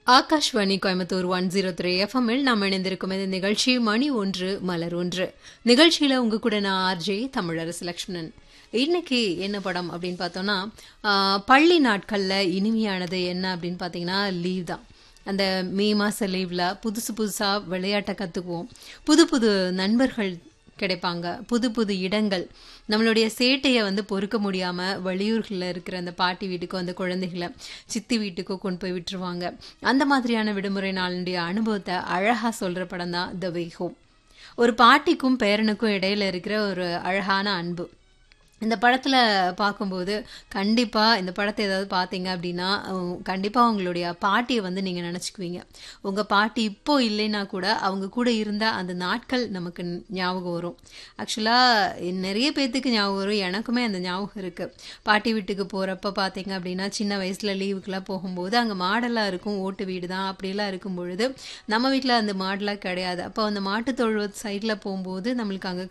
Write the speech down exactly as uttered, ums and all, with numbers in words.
Akashvani Coimbatore one zero three எஃப்எம்மில் நாம் இணைந்திருக்கும் இந்த நிகழ்ச்சி மணி ஒன்று மலர் ஒன்று நிகழ்ச்சியில உங்க கூட நான் ஆர்ஜே தமிழரசு லட்சுமணன். இன்னைக்கு என்ன படம் அப்படின்னு பார்த்தோம்னா, ஆஹ், பள்ளி நாட்கள்ல இனிமையானது என்ன அப்படின்னு பார்த்தீங்கன்னா லீவ் தான். அந்த மே மாச லீவ்ல புதுசு புதுசா விளையாட்டை கத்துக்குவோம், புது புது நண்பர்கள் கிடைப்பாங்க, புது புது இடங்கள். நம்மளுடைய சேட்டையை வந்து பொறுக்க முடியாம வெளியூர்களில் இருக்கிற அந்த பாட்டி வீட்டுக்கோ அந்த குழந்தைகளை சித்தி வீட்டுக்கோ கொண்டு போய் விட்டுருவாங்க. அந்த மாதிரியான விடுமுறை நாளுடைய அனுபவத்தை அழகா சொல்ற படம் தான் த வே ஹோம். ஒரு பாட்டிக்கும் பேரனுக்கும் இடையில இருக்கிற ஒரு அழகான அன்பு. இந்த படத்துல பார்க்கும்போது கண்டிப்பா இந்த படத்தை ஏதாவது பார்த்தீங்க அப்படின்னா அஹ், கண்டிப்பா உங்களுடைய பாட்டியை வந்து நீங்க நினைச்சுக்குவீங்க. உங்க பாட்டி இப்போ இல்லைன்னா கூட அவங்க கூட இருந்த அந்த நாட்கள் நமக்கு ஞாபகம் வரும். ஆக்சுவலா நிறைய பேர்த்துக்கு ஞாபகம் வரும், எனக்குமே அந்த ஞாபகம் இருக்கு. பாட்டி வீட்டுக்கு போறப்ப பார்த்தீங்க அப்படின்னா சின்ன வயசுல லீவுக்கெல்லாம் போகும்போது அங்க மாடெல்லாம் இருக்கும், ஓட்டு வீடு தான், அப்படிலாம் இருக்கும் பொழுது நம்ம வீட்டில் அந்த மாடெல்லாம் கிடையாது. அப்போ அந்த மாட்டு தொழுவ சைடில் போகும்போது நம்மளுக்கு அங்கே